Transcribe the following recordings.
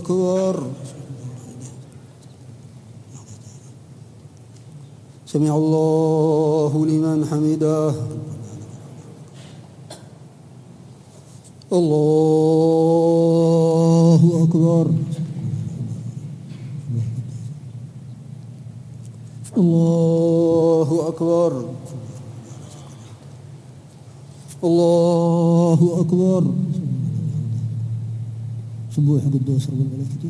أكبر. سمع الله لمن حمده. الله أكبر. الله أكبر. الله أكبر. سبوح قدوس رب الملائكة.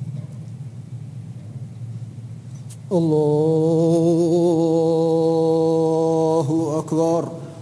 الله أكبر.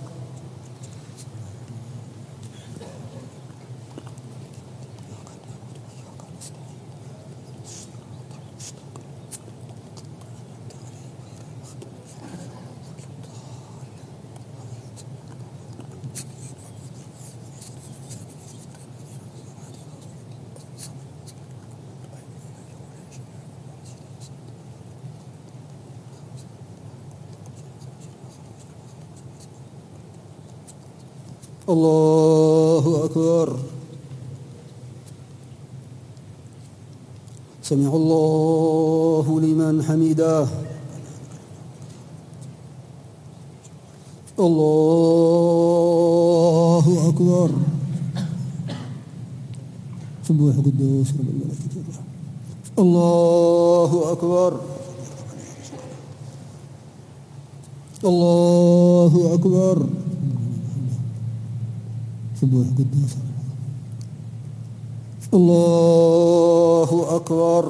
الله أكبر. سمع الله لمن حمده. الله أكبر. سبوح قدوس رب الملائكة. الله أكبر. الله أكبر. سبوح قدوس. الله أكبر.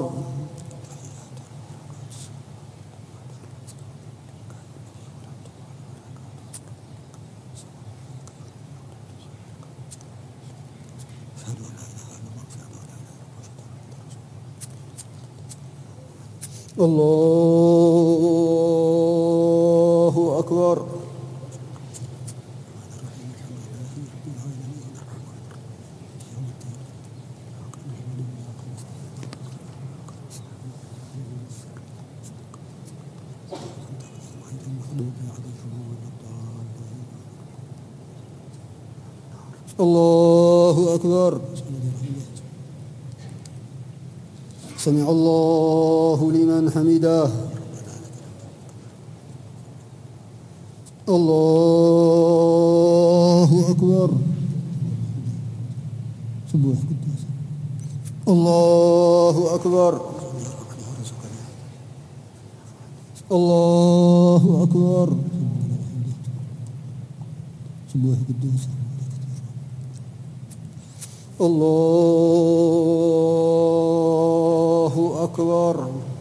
الله أكبر. الله أكبر. سمع الله لمن حمده. الله أكبر. سبوح قدوس. الله أكبر. الله أكبر. سبوح قدوس. الله أكبر.